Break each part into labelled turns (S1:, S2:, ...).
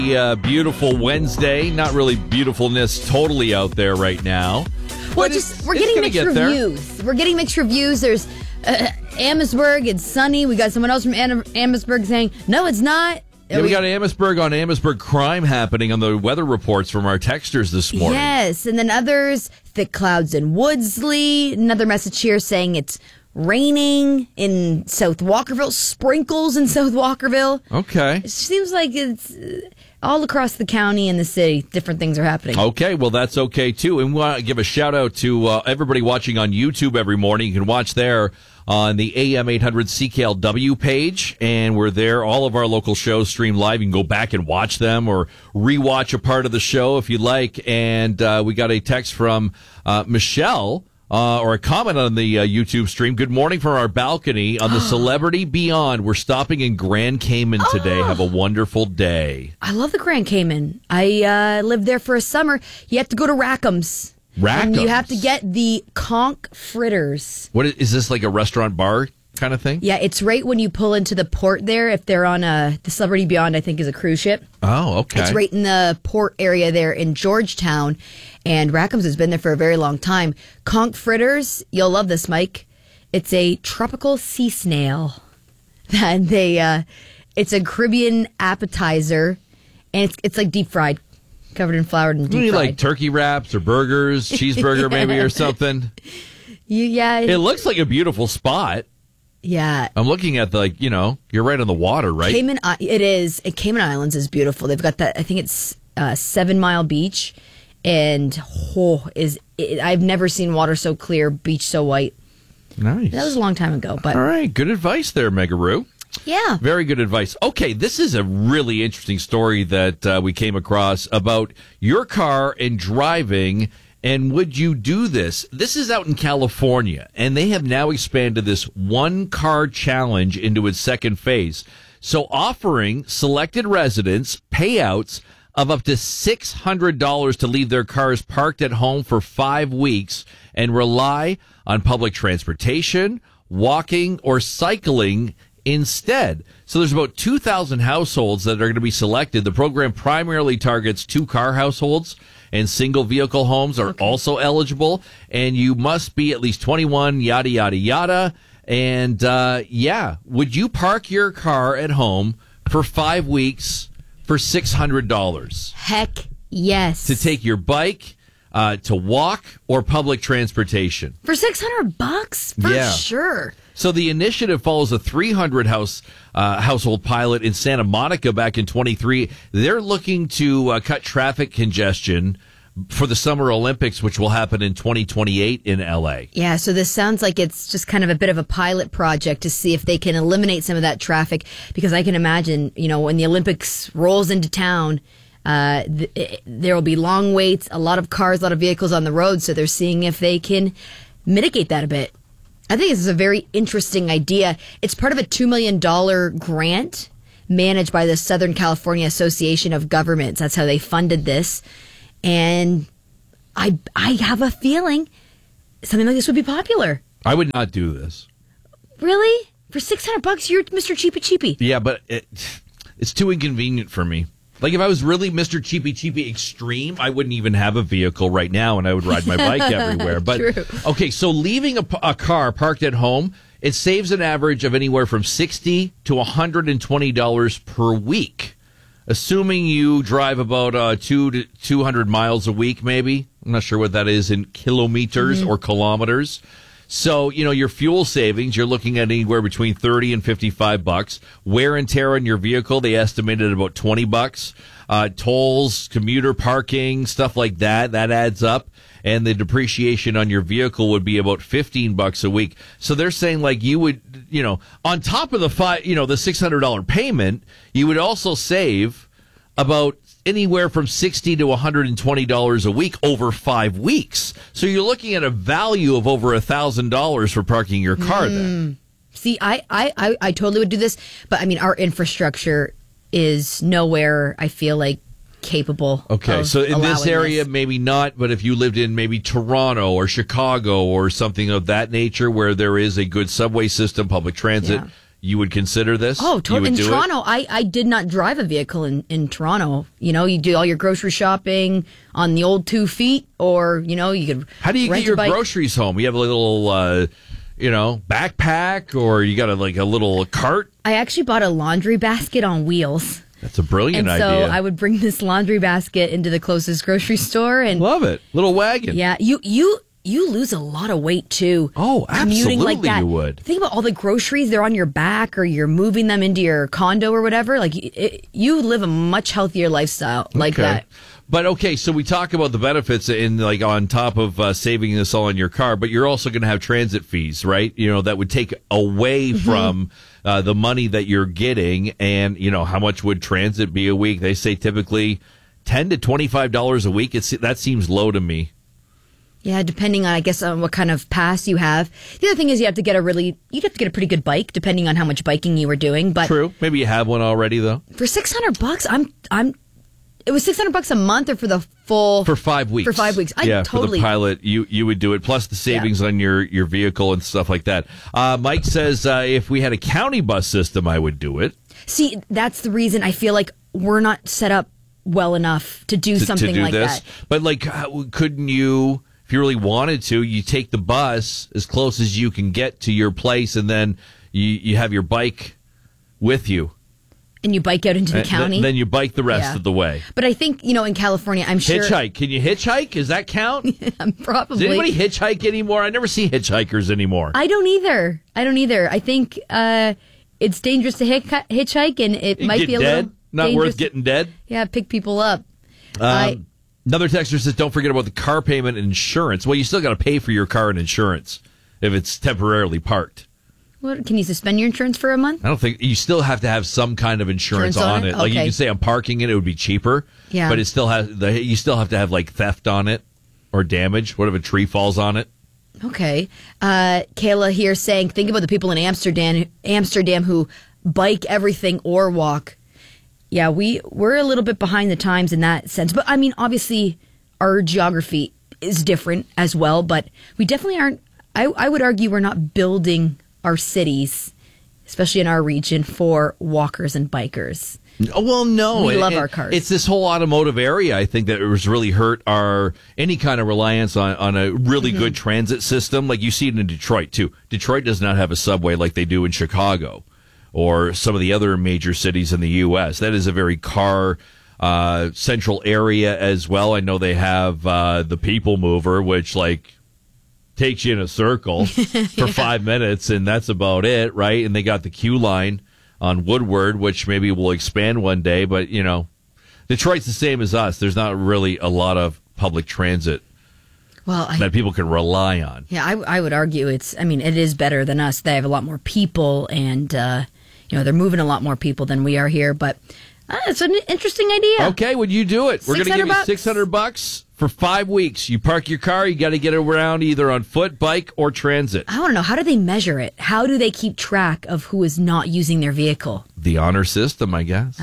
S1: Beautiful Wednesday. Not really beautifulness totally out there right now.
S2: Well, we're getting mixed reviews. We're getting mixed reviews. There's Amherstburg, it's sunny. We got someone else from Amherstburg saying, no, it's not.
S1: Yeah, we got Amherstburg crime happening on the weather reports from our texters this morning.
S2: Yes, and then others, thick clouds in Woodsley. Another message here saying it's raining in South Walkerville, sprinkles in South Walkerville.
S1: Okay.
S2: It seems like it's all across the county and the city. Different things are happening.
S1: Okay, well, that's okay, too. And we want to give a shout-out to everybody watching on YouTube every morning. You can watch there on the AM 800 CKLW page, and we're there. All of our local shows stream live. You can go back and watch them or rewatch a part of the show if you like. And we got a text from Michelle, or a comment on the YouTube stream. Good morning from our balcony on the Celebrity Beyond. We're stopping in Grand Cayman today. Have a wonderful day.
S2: I love the Grand Cayman. I lived there for a summer. You have to go to Rackham's. And you have to get the conch fritters.
S1: What is this, like a restaurant bar kind of thing?
S2: Yeah, it's right when you pull into the port there. If they're on the Celebrity Beyond, I think, is a cruise ship.
S1: Oh, okay.
S2: It's right in the port area there in Georgetown. And Rackham's has been there for a very long time. Conch fritters, you'll love this, Mike. It's a tropical sea snail. And it's a Caribbean appetizer. And it's like deep fried. Covered in flour and deep fried.
S1: Like turkey wraps or burgers, cheeseburger maybe or something. It looks like a beautiful spot.
S2: Yeah.
S1: I'm looking at you're right on the water, right?
S2: It is. Cayman Islands is beautiful. They've got that, I think it's 7 Mile Beach. And I've never seen water so clear, beach so white.
S1: Nice.
S2: That was a long time ago. But
S1: all right. Good advice there, Megaroo.
S2: Yeah.
S1: Very good advice. Okay, this is a really interesting story that we came across about your car and driving, and would you do this? This is out in California, and they have now expanded this one-car challenge into its second phase. So offering selected residents payouts of up to $600 to leave their cars parked at home for 5 weeks and rely on public transportation, walking, or cycling instead. So there's about 2,000 households that are going to be selected. The program primarily targets 2-car households, and single vehicle homes are also eligible. And you must be at least 21, yada, yada, yada. And would you park your car at home for 5 weeks for $600?
S2: Heck yes.
S1: To take your bike, to walk, or public transportation.
S2: For $600? For sure.
S1: So the initiative follows a 300 household pilot in Santa Monica back in 23. They're looking to cut traffic congestion for the Summer Olympics, which will happen in 2028 in LA.
S2: Yeah, so this sounds like it's just kind of a bit of a pilot project to see if they can eliminate some of that traffic, because I can imagine, when the Olympics rolls into town, there will be long waits, a lot of cars, a lot of vehicles on the road, so they're seeing if they can mitigate that a bit. I think this is a very interesting idea. It's part of a $2 million grant managed by the Southern California Association of Governments. That's how they funded this. And I have a feeling something like this would be popular.
S1: I would not do this.
S2: Really? For $600, you're Mr. Cheapy Cheapy.
S1: Yeah, but it's too inconvenient for me. Like, if I was really Mr. Cheapy Cheapy Extreme, I wouldn't even have a vehicle right now, and I would ride my bike everywhere. But
S2: True.
S1: Okay, so leaving a car parked at home, it saves an average of anywhere from $60 to $120 per week, assuming you drive about 200 miles a week, maybe. I'm not sure what that is in kilometers or kilometers. So, your fuel savings, you're looking at anywhere between $30 and $55. Wear and tear on your vehicle, they estimated about $20. Tolls, commuter parking, stuff like that adds up. And the depreciation on your vehicle would be about $15 a week. So they're saying, like, you would, on top of the $600 payment, you would also save about anywhere from $60 to $120 a week over 5 weeks. So you're looking at a value of over $1,000 for parking your car then.
S2: See, I totally would do this, but I mean, our infrastructure is nowhere, I feel like, capable.
S1: Okay, so in this area, maybe not, but if you lived in maybe Toronto or Chicago or something of that nature where there is a good subway system, public transit, you would consider this?
S2: Oh,
S1: You
S2: totally.
S1: would
S2: In
S1: do it?
S2: Toronto, I did not drive a vehicle in Toronto. You know, you do all your grocery shopping on the old 2 feet, or, you know, you could.
S1: How do you
S2: rent
S1: get your
S2: a bike.
S1: groceries home? You have a little, backpack, or you got a little cart?
S2: I actually bought a laundry basket on wheels.
S1: That's a brilliant
S2: And so
S1: idea.
S2: I would bring this laundry basket into the closest grocery store, and
S1: Love it. Little wagon.
S2: yeah, you lose a lot of weight too.
S1: Oh,
S2: commuting like
S1: absolutely
S2: that.
S1: you would.
S2: Think about all the groceries; they're on your back, or you're moving them into your condo or whatever. Like you live a much healthier lifestyle like that.
S1: But okay, so we talk about the benefits in on top of saving this all in your car, but you're also going to have transit fees, right? You know, that would take away from the money that you're getting. And, you know, how much would transit be a week? They say typically $10 to $25 a week. That seems low to me.
S2: Yeah, depending on, I guess, on what kind of pass you have. The other thing is you'd have to get a pretty good bike, depending on how much biking you were doing. But
S1: True. Maybe you have one already, though.
S2: for $600, it was $600 a month, or for the full
S1: For 5 weeks.
S2: For 5 weeks,
S1: for the pilot, you would do it, plus the savings on your vehicle and stuff like that. Mike says if we had a county bus system, I would do it.
S2: See, that's the reason I feel like we're not set up well enough to do something like that.
S1: But couldn't you, if you really wanted to, you take the bus as close as you can get to your place, and then you have your bike with you.
S2: And you bike out into the county?
S1: Then you bike the rest of the way.
S2: But I think, in California, I'm sure...
S1: Hitchhike. Can you hitchhike? Does that count?
S2: Probably.
S1: Does anybody hitchhike anymore? I never see hitchhikers anymore.
S2: I don't either. I think it's dangerous to hitchhike, and it might be a
S1: dead?
S2: little
S1: Not
S2: dangerous
S1: worth getting dead?
S2: Yeah, pick people up.
S1: Another texter says, don't forget about the car payment and insurance. Well, you still got to pay for your car and insurance if it's temporarily parked.
S2: What, can you suspend your insurance for a month?
S1: I don't think you still have to have some kind of insurance on it. Like you
S2: Okay.
S1: can say, I'm parking it; it would be cheaper.
S2: Yeah.
S1: but it still has you still have to have like theft on it or damage. What if a tree falls on it?
S2: Okay. Kayla here saying, think about the people in Amsterdam who bike everything or walk. Yeah, we're a little bit behind the times in that sense. But I mean, obviously, our geography is different as well. But we definitely aren't. I would argue we're not building our cities, especially in our region, for walkers and bikers.
S1: Oh, well, no.
S2: We love our cars.
S1: It's this whole automotive area, I think, that it was really hurt any kind of reliance on a really good transit system. Like you see it in Detroit, too. Detroit does not have a subway like they do in Chicago or some of the other major cities in the U.S. That is a very car central area as well. I know they have the People Mover, which takes you in a circle for 5 minutes, and that's about it, right? And they got the Q line on Woodward, which maybe will expand one day, but, Detroit's the same as us. There's not really a lot of public transit that people can rely on.
S2: Yeah, I would argue it is better than us. They have a lot more people, and, they're moving a lot more people than we are here, but it's an interesting idea.
S1: Okay, would you do it? We're going to give you $600 for 5 weeks. You park your car, you got to get around either on foot, bike, or transit.
S2: I want to know, how do they measure it? How do they keep track of who is not using their vehicle?
S1: The honor system, I guess.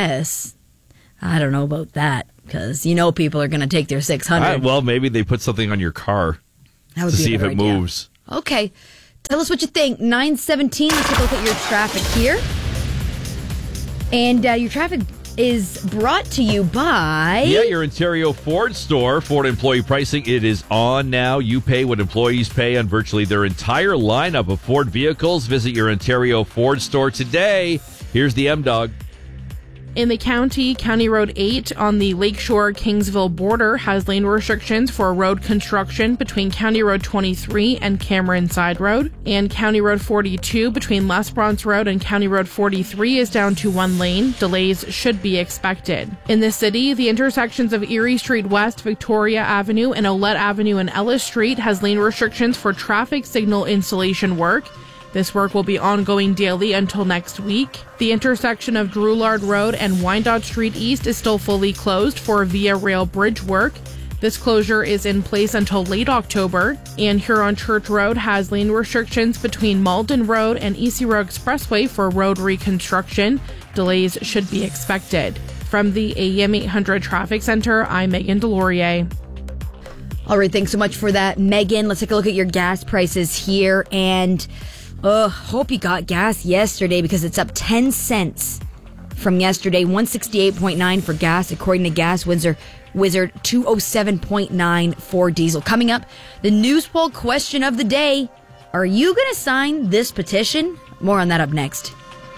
S2: I don't know about that, because people are going to take their $600.
S1: Well, maybe they put something on your car to see if it moves.
S2: Okay. Tell us what you think. 9:17. Let's take a look at your traffic here. And your traffic is brought to you by...
S1: Yeah, your Ontario Ford store. Ford employee pricing. It is on now. You pay what employees pay on virtually their entire lineup of Ford vehicles. Visit your Ontario Ford store today. Here's the M-Dog.
S3: In the County Road 8 on the Lakeshore-Kingsville border has lane restrictions for road construction between County Road 23 and Cameron Side Road, and County Road 42 between L'Esperance Road and County Road 43 is down to 1 lane. Delays should be expected. In the city, the intersections of Erie Street West, Victoria Avenue, and Olette Avenue and Ellis Street has lane restrictions for traffic signal installation work. This work will be ongoing daily until next week. The intersection of Drouillard Road and Wyandotte Street East is still fully closed for Via Rail bridge work. This closure is in place until late October. And Huron Church Road has lane restrictions between Malden Road and Easy Road Expressway for road reconstruction. Delays should be expected. From the AM 800 Traffic Center, I'm Megan Delorier.
S2: All right, thanks so much for that, Megan. Let's take a look at your gas prices here. And Hope you got gas yesterday because it's up 10 cents from yesterday. 168.9 for gas, according to Gas Wizard. 207.9 for diesel. Coming up, the news poll question of the day. Are you going to sign this petition? More on that up next.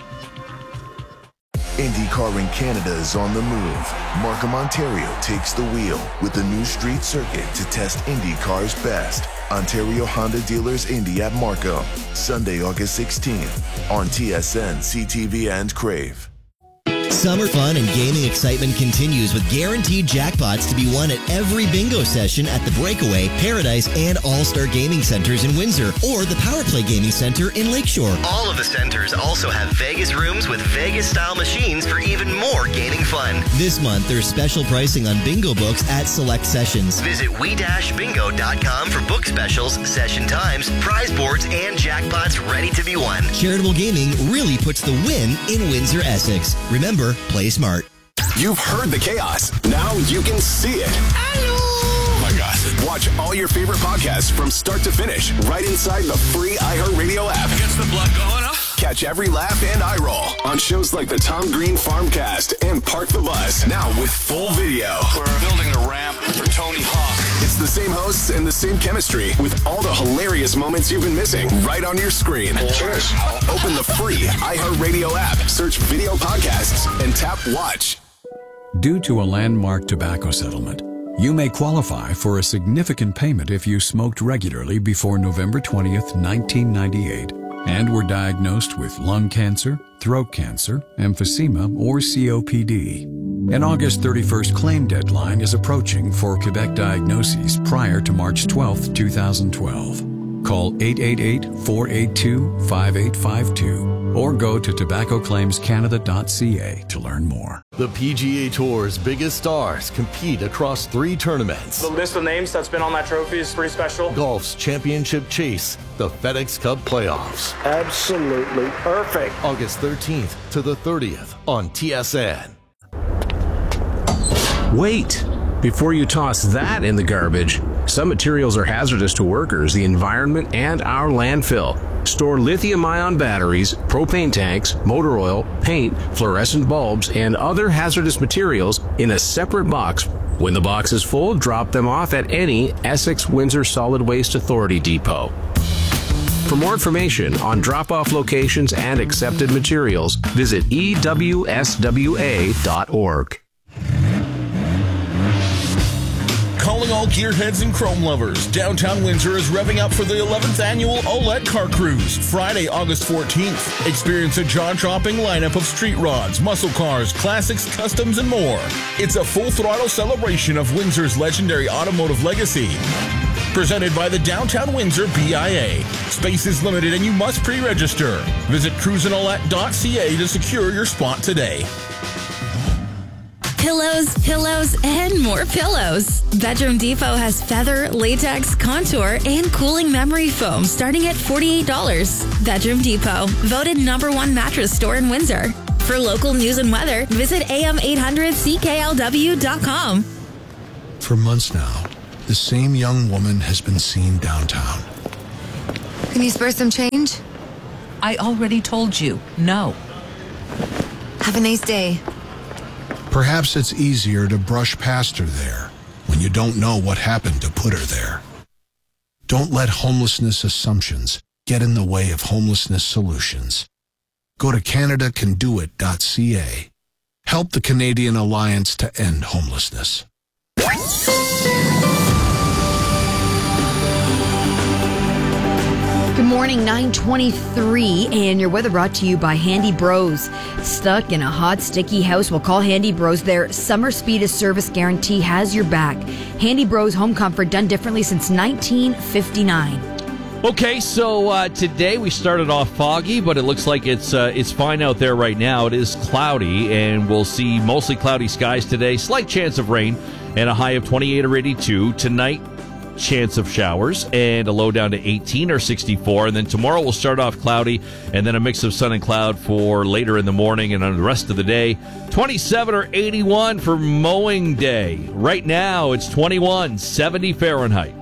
S4: IndyCar in Canada is on the move. Markham, Ontario takes the wheel with the new street circuit to test IndyCar's best. Ontario Honda Dealers Indy at Markham, Sunday, August 16th on TSN, CTV, and Crave.
S5: Summer fun and gaming excitement continues with guaranteed jackpots to be won at every bingo session at the Breakaway, Paradise, and All-Star Gaming Centers in Windsor or the Power Play Gaming Center in Lakeshore. All of the centers also have Vegas rooms with Vegas-style machines for even more gaming fun. This month, there's special pricing on bingo books at select sessions. Visit we-bingo.com for book specials, session times, prize boards, and jackpots ready to be won. Charitable gaming really puts the win in Windsor, Essex. Remember, play smart.
S6: You've heard the chaos. Now you can see it. Hello! Oh my God. Watch all your favorite podcasts from start to finish right inside the free iHeartRadio app.
S7: Gets the blood going up.
S6: Catch every laugh and eye roll on shows like the Tom Green Farmcast and Park the Bus. Now with full video.
S7: We're building the ramp for Tony Hawk.
S6: It's the same hosts and the same chemistry with all the hilarious moments you've been missing right on your screen.
S7: Cheers.
S6: Open the free iHeartRadio app, search video podcasts, and tap watch.
S8: Due to a landmark tobacco settlement, you may qualify for a significant payment if you smoked regularly before November 20th, 1998, and were diagnosed with lung cancer, throat cancer, emphysema, or COPD. An August 31st claim deadline is approaching for Quebec diagnoses prior to March 12th, 2012. Call 888-482-5852 or go to tobaccoclaimscanada.ca to learn more.
S9: The PGA Tour's biggest stars compete across 3 tournaments.
S10: The list of names that's been on that trophy is pretty special.
S9: Golf's championship chase, the FedEx Cup playoffs.
S10: Absolutely perfect.
S9: August 13th to the 30th on TSN.
S11: Wait! Before you toss that in the garbage, some materials are hazardous to workers, the environment, and our landfill. Store lithium-ion batteries, propane tanks, motor oil, paint, fluorescent bulbs, and other hazardous materials in a separate box. When the box is full, drop them off at any Essex-Windsor Solid Waste Authority depot. For more information on drop-off locations and accepted materials, visit ewswa.org.
S12: Calling all gearheads and chrome lovers, downtown Windsor is revving up for the 11th annual OLED Car Cruise, Friday, August 14th. Experience a jaw-dropping lineup of street rods, muscle cars, classics, customs, and more. It's a full-throttle celebration of Windsor's legendary automotive legacy. Presented by the Downtown Windsor BIA. Space is limited and you must pre-register. Visit cruisinolette.ca to secure your spot today.
S13: Pillows, pillows, and more pillows. Bedroom Depot has feather, latex, contour, and cooling memory foam starting at $48. Bedroom Depot, voted #1 mattress store in Windsor. For local news and weather, visit am800cklw.com.
S14: For months now, the same young woman has been seen downtown.
S15: Can you spare some change?
S16: I already told you, no.
S15: Have a nice day.
S14: Perhaps it's easier to brush past her there when you don't know what happened to put her there. Don't let homelessness assumptions get in the way of homelessness solutions. Go to CanadaCanDoIt.ca. Help the Canadian Alliance to End Homelessness.
S2: Good morning, 9:23, and your weather brought to you by Handy Bros. Stuck in a hot, sticky house? Well, call Handy Bros. Their summer speed of service guarantee has your back. Handy Bros Home Comfort, done differently since 1959.
S1: Okay, so today we started off foggy, but it looks like it's fine out there right now. It is cloudy, and we'll see mostly cloudy skies today. Slight chance of rain, and a high of 28 or 82. Tonight, chance of showers and a low down to 18 or 64. And then tomorrow we'll start off cloudy and then a mix of sun and cloud for later in the morning and on the rest of the day. 27 or 81 for mowing day. Right now it's 21, 70 Fahrenheit.